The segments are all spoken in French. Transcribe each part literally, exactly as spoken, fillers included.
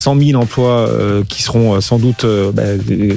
cent mille emplois euh, qui seront euh, sans doute euh, bah,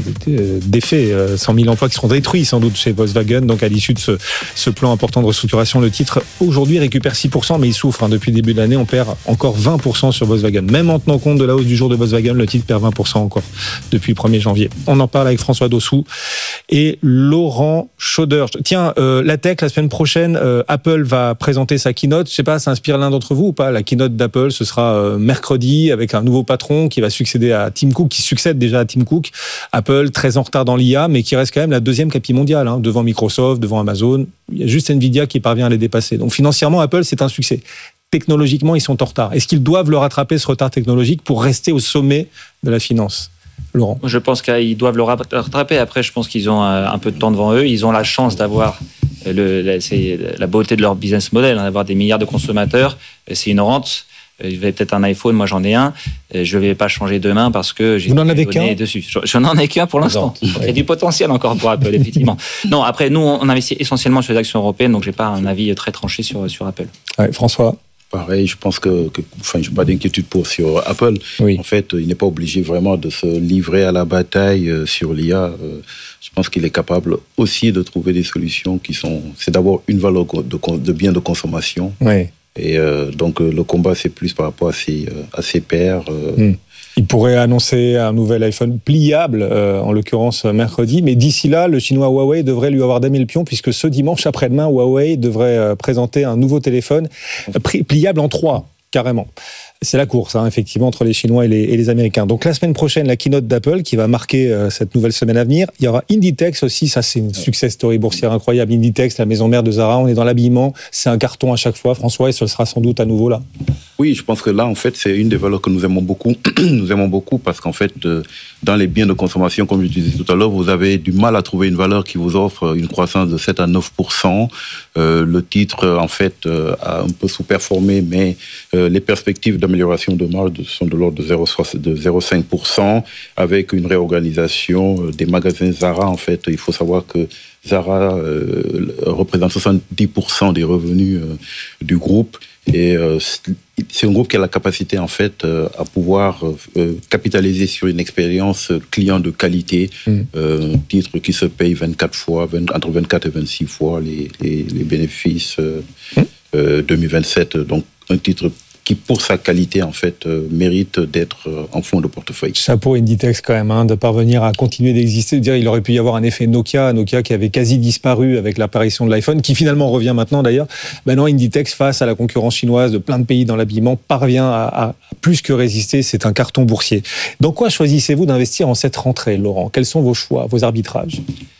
défaits, euh, cent mille emplois qui seront détruits sans doute chez Volkswagen. Donc à l'issue de ce, ce plan important de restructuration, le titre aujourd'hui récupère six pour cent, mais il souffre. Hein. Depuis le début de l'année, on perd encore vingt pour cent sur Volkswagen. Même en tenant compte de la hausse du jour de Volkswagen, le titre perd vingt pour cent encore depuis le premier janvier. On en parle avec François Dossou et Laurent Schauder. Tiens, euh, la tech, la semaine prochaine, euh, Apple va présenter sa keynote. Je sais pas, ça inspire l'un d'entre vous ou pas? La keynote d'Apple, ce sera euh, mercredi avec un nouveau patron qui va succéder à Tim Cook, qui succède déjà à Tim Cook. Apple, très en retard dans l'I A, mais qui reste quand même la deuxième capi mondiale, hein, devant Microsoft, devant Amazon. Il y a juste Nvidia qui parvient à les dépasser. Donc financièrement, Apple, c'est un succès. Technologiquement, ils sont en retard. Est-ce qu'ils doivent le rattraper, ce retard technologique, pour rester au sommet de la finance? Laurent? Je pense qu'ils doivent le rattraper. Après, je pense qu'ils ont un peu de temps devant eux. Ils ont la chance d'avoir le, la, c'est la beauté de leur business model, hein, d'avoir des milliards de consommateurs. C'est une rente. Vous avez peut-être un iPhone, moi j'en ai un. Je ne vais pas changer demain parce que j'ai Vous n'en avez qu'un dessus. Je n'en ai qu'un pour l'instant. Il y a du potentiel encore pour Apple, effectivement. Non, après, nous, on investit essentiellement sur les actions européennes, donc je n'ai pas un avis très tranché sur, sur Apple. Ouais, François? Pareil, je pense que, que enfin, je n'ai pas d'inquiétude pour sur Apple. Oui. En fait, il n'est pas obligé vraiment de se livrer à la bataille sur l'I A. Je pense qu'il est capable aussi de trouver des solutions qui sont. C'est d'abord une valeur de, de biens de consommation. Oui. Et euh, donc euh, le combat, c'est plus par rapport à ses, euh, à ses pairs. Euh... Mmh. Il pourrait annoncer un nouvel iPhone pliable, euh, en l'occurrence mercredi, mais d'ici là, le chinois Huawei devrait lui avoir damé le pion, puisque ce dimanche après-demain, Huawei devrait euh, présenter un nouveau téléphone euh, pliable en trois, carrément. C'est la course, hein, effectivement, entre les Chinois et les, et les Américains. Donc la semaine prochaine, la keynote d'Apple qui va marquer euh, cette nouvelle semaine à venir. Il y aura Inditex aussi, ça c'est une success story boursière incroyable. Inditex, la maison mère de Zara, on est dans l'habillement, c'est un carton à chaque fois, François, et ce sera sans doute à nouveau là. Oui, je pense que là, en fait, c'est une des valeurs que nous aimons beaucoup. Nous aimons beaucoup parce qu'en fait, euh, dans les biens de consommation, comme je disais tout à l'heure, vous avez du mal à trouver une valeur qui vous offre une croissance de sept à neuf pour cent. Euh, le titre, en fait, euh, a un peu sous-performé, mais euh, les perspectives d'amélioration de marge sont de l'ordre de zéro virgule cinq pour cent, avec une réorganisation des magasins Zara. En fait, il faut savoir que Zara euh, représente soixante-dix pour cent des revenus euh, du groupe. Et euh, c'est un groupe qui a la capacité, en fait, euh, à pouvoir euh, capitaliser sur une expérience client de qualité, mmh. euh, un titre qui se paye vingt-quatre fois, vingt, entre vingt-quatre et vingt-six fois les, les, les bénéfices euh, mmh. euh, deux mille vingt-sept. Donc, un titre qui, pour sa qualité, en fait, euh, mérite d'être euh, en fond de portefeuille. Chapeau Inditex quand même, hein, de parvenir à continuer d'exister. Dire, il aurait pu y avoir un effet Nokia, Nokia qui avait quasi disparu avec l'apparition de l'iPhone, qui finalement revient maintenant d'ailleurs. Maintenant, Inditex, face à la concurrence chinoise de plein de pays dans l'habillement, parvient à, à plus que résister. C'est un carton boursier. Dans quoi choisissez-vous d'investir en cette rentrée, Laurent? Quels sont vos choix, vos arbitrages?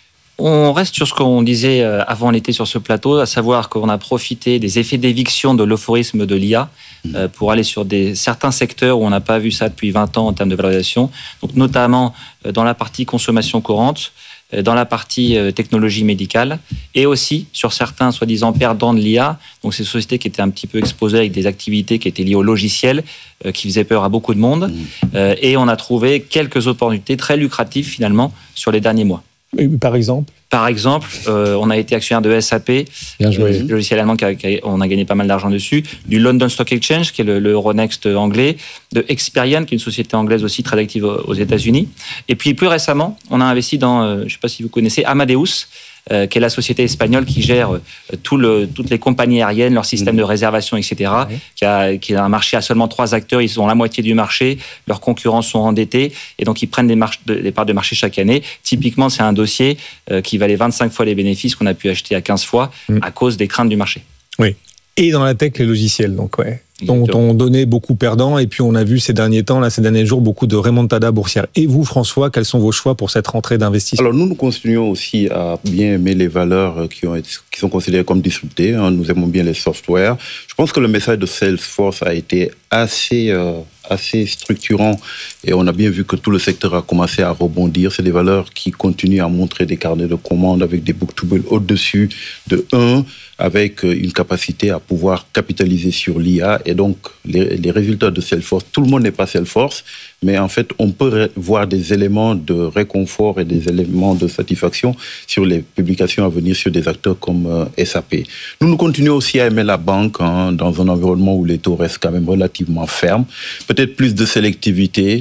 On reste sur ce qu'on disait avant l'été sur ce plateau, à savoir qu'on a profité des effets d'éviction de l'euphorisme de l'I A euh, pour aller sur des, certains secteurs où on n'a pas vu ça depuis vingt ans en termes de valorisation, donc notamment euh, dans la partie consommation courante, euh, dans la partie euh, technologie médicale, et aussi sur certains soi-disant perdants de l'I A, donc ces sociétés qui étaient un petit peu exposées avec des activités qui étaient liées au logiciel, euh, qui faisaient peur à beaucoup de monde, euh, et on a trouvé quelques opportunités très lucratives finalement sur les derniers mois. Par exemple Par exemple, euh, on a été actionnaire de S A P, Bien joué. Euh, le logiciel allemand, qui a, qui a, on a gagné pas mal d'argent dessus, du London Stock Exchange, qui est le, le Euronext anglais, de Experian, qui est une société anglaise aussi très active aux États-Unis. Et puis plus récemment, on a investi dans, euh, je ne sais pas si vous connaissez, Amadeus, euh, qui est la société espagnole qui gère euh, tout le, toutes les compagnies aériennes, leur système mmh. de réservation, et cetera, oui. qui, a, qui a un marché à seulement trois acteurs, ils ont la moitié du marché, leurs concurrents sont endettés, et donc ils prennent des, marches, des parts de marché chaque année. Typiquement, c'est un dossier euh, qui valait vingt-cinq fois les bénéfices qu'on a pu acheter à quinze fois mmh. à cause des craintes du marché. Oui. Et dans la tech, les logiciels, donc ouais. dont on donnait beaucoup perdants, et puis on a vu ces derniers temps, là, ces derniers jours, beaucoup de remontada boursière. Et vous, François, quels sont vos choix pour cette rentrée d'investissement? Alors nous, nous continuons aussi à bien aimer les valeurs qui, ont été, qui sont considérées comme disruptées. Hein. Nous aimons bien les softwares. Je pense que le message de Salesforce a été assez, euh, assez structurant, et on a bien vu que tout le secteur a commencé à rebondir. C'est des valeurs qui continuent à montrer des carnets de commandes avec des book-to-bill au-dessus de un, avec une capacité à pouvoir capitaliser sur l'I A. Et donc, les, les résultats de Salesforce, tout le monde n'est pas Salesforce, mais en fait, on peut ré- voir des éléments de réconfort et des éléments de satisfaction sur les publications à venir sur des acteurs comme euh, S A P. Nous, nous continuons aussi à aimer la banque, hein, dans un environnement où les taux restent quand même relativement fermes. Peut-être plus de sélectivité,